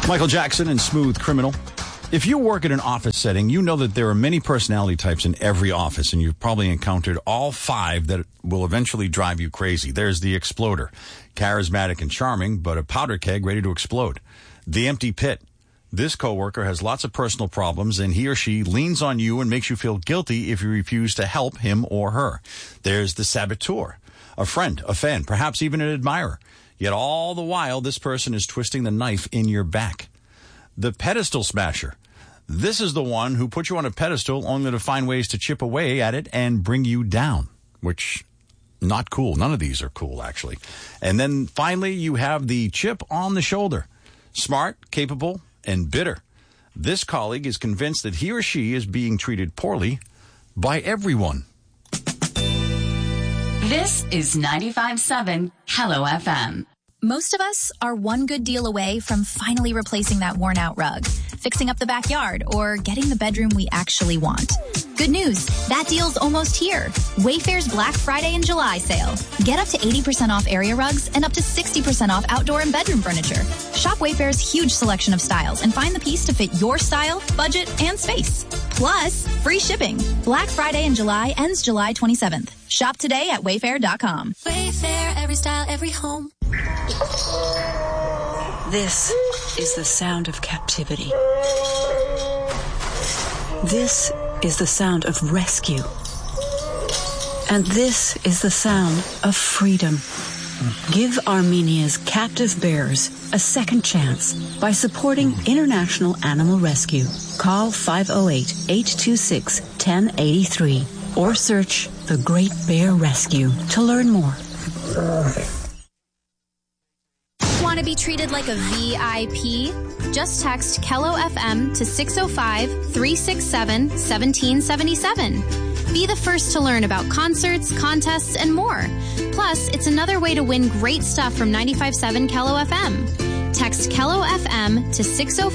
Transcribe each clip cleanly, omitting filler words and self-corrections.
Michael Jackson and Smooth Criminal. If you work in an office setting, you know that there are many personality types in every office, and you've probably encountered all 5 that will eventually drive you crazy. There's the exploder, charismatic and charming, but a powder keg ready to explode. The empty pit. This coworker has lots of personal problems, and he or she leans on you and makes you feel guilty if you refuse to help him or her. There's the saboteur, a friend, a fan, perhaps even an admirer. Yet all the while, this person is twisting the knife in your back. The pedestal smasher. This is the one who puts you on a pedestal only to find ways to chip away at it and bring you down, which, not cool. None of these are cool, actually. And then finally, you have the chip on the shoulder. Smart, capable, and bitter. This colleague is convinced that he or she is being treated poorly by everyone. This is 95.7 Hello FM. Most of us are one good deal away from finally replacing that worn-out rug, fixing up the backyard, or getting the bedroom we actually want. Good news, that deal's almost here. Wayfair's Black Friday and July sale. Get up to 80% off area rugs and up to 60% off outdoor and bedroom furniture. Shop Wayfair's huge selection of styles and find the piece to fit your style, budget, and space. Plus, free shipping. Black Friday and July ends July 27th. Shop today at Wayfair.com. Wayfair, every style, every home. This is the sound of captivity. This is the sound of rescue. And this is the sound of freedom. Give Armenia's captive bears a second chance by supporting International Animal Rescue. Call 508-826-1083 or search The Great Bear Rescue to learn more. Want to be treated like a VIP? Just text Kello FM to 605-367-1777. Be the first to learn about concerts, contests, and more. Plus, it's another way to win great stuff from 95.7 Kello FM. Text Kello FM to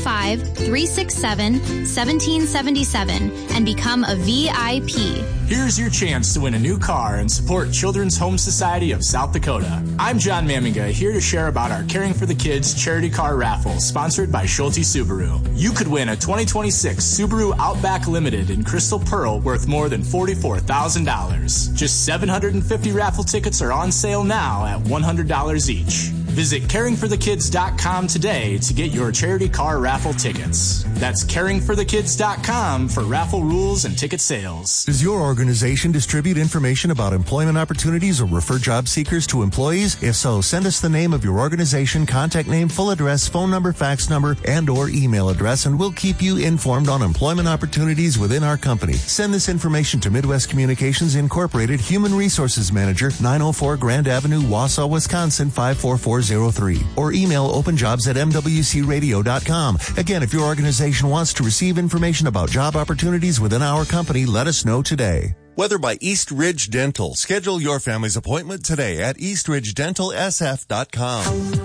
605-367-1777 and become a VIP. Here's your chance to win a new car and support Children's Home Society of South Dakota. I'm John Maminga, here to share about our Caring for the Kids charity car raffle sponsored by Schulte Subaru. You could win a 2026 Subaru Outback Limited in Crystal Pearl worth more than $44,000. Just 750 raffle tickets are on sale now at $100 each. Visit caringforthekids.com today to get your charity car raffle tickets. That's caringforthekids.com for raffle rules and ticket sales. Does your organization distribute information about employment opportunities or refer job seekers to employees? If so, send us the name of your organization, contact name, full address, phone number, fax number, and or email address, and we'll keep you informed on employment opportunities within our company. Send this information to Midwest Communications Incorporated, Human Resources Manager, 904 Grand Avenue, Wausau, Wisconsin, 54403, or email openjobs@mwcradio.com. Again, if your organization wants to receive information about job opportunities within our company, let us know today. Weather by East Ridge Dental. Schedule your family's appointment today at eastridgedentalsf.com.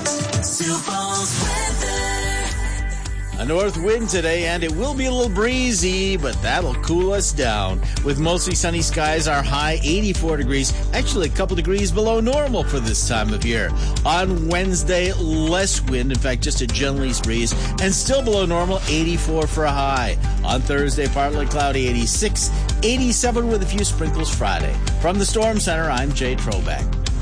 A north wind today, and it will be a little breezy, but that'll cool us down. With mostly sunny skies, our high 84 degrees, actually a couple degrees below normal for this time of year. On Wednesday, less wind, in fact, just a gentle east breeze, and still below normal, 84 for a high. On Thursday, partly cloudy, 86, 87 with a few sprinkles Friday. From the Storm Center, I'm Jay Trobeck.